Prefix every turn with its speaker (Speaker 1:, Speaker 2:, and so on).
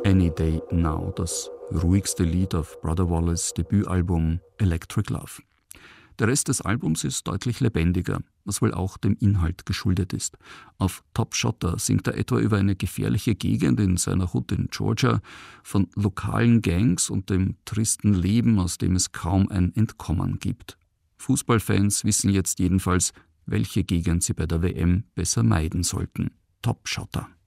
Speaker 1: Any Day Now, das ruhigste Lied auf Brother Wallace Debütalbum Electric Love. Der Rest des Albums ist deutlich lebendiger, was wohl auch dem Inhalt geschuldet ist. Auf Top Shotter singt er etwa über eine gefährliche Gegend in seiner Hut in Georgia, von lokalen Gangs und dem tristen Leben, aus dem es kaum ein Entkommen gibt. Fußballfans wissen jetzt jedenfalls, welche Gegend sie bei der WM besser meiden sollten. Top Shotter.